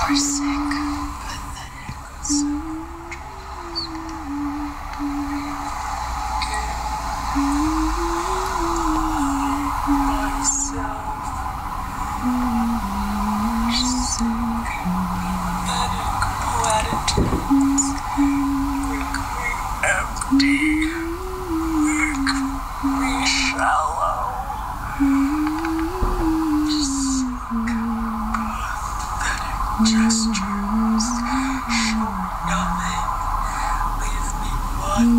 We're sick, pathetic, so platitudes make me empty, make me shallow, sick, pathetic, just